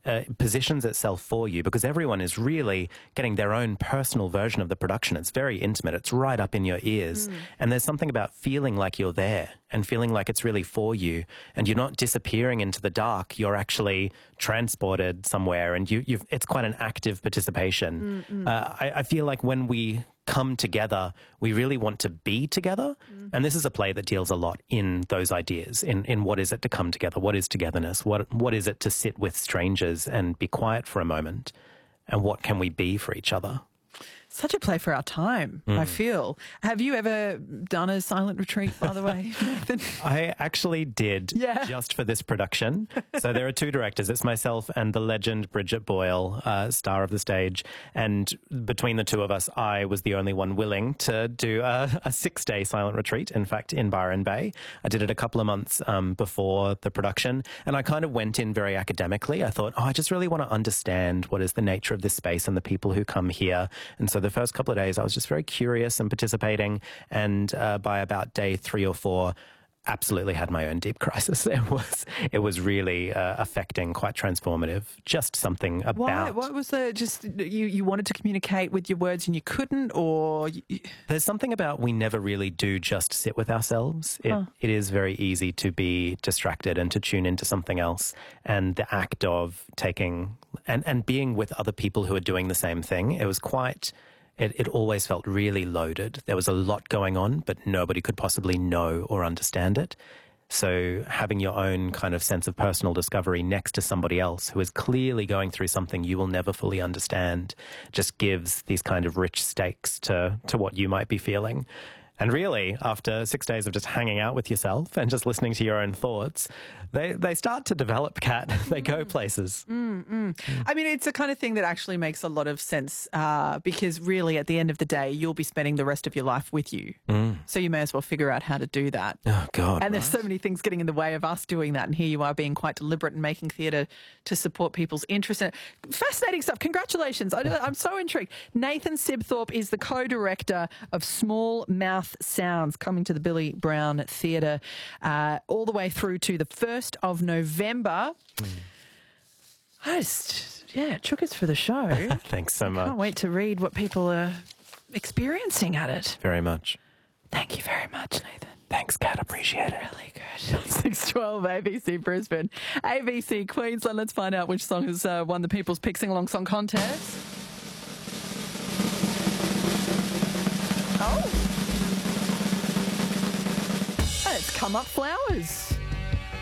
positions itself for you because everyone is really getting their own personal version of the production. It's very intimate. It's right up in your ears. And there's something about feeling like you're there and feeling like it's really for you, and you're not disappearing into the dark. You're actually transported somewhere, and it's quite an active participation. I feel like when we come together, we really want to be together. And this is a play that deals a lot in those ideas, in what is it to come together, what is togetherness, what is it to sit with strangers and be quiet for a moment, and what can we be for each other. Such a play for our time, I feel. Have you ever done a silent retreat, by the way, Nathan? I actually did, just for this production. So there are two directors. It's myself and the legend Bridget Boyle, star of the stage. And between the two of us, I was the only one willing to do a 6-day silent retreat, in fact, in Byron Bay. I did it a couple of months before the production. And I kind of went in very academically. I thought, I just really want to understand what is the nature of this space and the people who come here. And so the first couple of days, I was just very curious and participating. And by about day 3 or 4, absolutely had my own deep crisis. It was really affecting, quite transformative. Just something about... Why? What was the... Just you wanted to communicate with your words and you couldn't, or... There's something about we never really do just sit with ourselves. It is very easy to be distracted and to tune into something else. And the act of taking... And being with other people who are doing the same thing, it was quite... It always felt really loaded. There was a lot going on, but nobody could possibly know or understand it. So having your own kind of sense of personal discovery next to somebody else who is clearly going through something you will never fully understand just gives these kind of rich stakes to what you might be feeling. And really, after 6 days of just hanging out with yourself and just listening to your own thoughts, they start to develop, Kat. They go places. I mean, it's the kind of thing that actually makes a lot of sense because really, at the end of the day, you'll be spending the rest of your life with you. So you may as well figure out how to do that. Oh, God. And there's so many things getting in the way of us doing that. And here you are being quite deliberate and making theatre to support people's interests. Fascinating stuff. Congratulations. I'm so intrigued. Nathan Sibthorpe is the co-director of Small Mouth Sounds, coming to the Billy Brown Theatre all the way through to the 1st of November. Chuckers for the show. Thanks so much. Can't wait to read what people are experiencing at it. Very much. Thank you very much, Nathan. Thanks, Kat. Appreciate it. Really good. 612 ABC Brisbane, ABC Queensland. Let's find out which song has won the People's Pick Sing Along Song Contest. Oh, it's Come Up Flowers.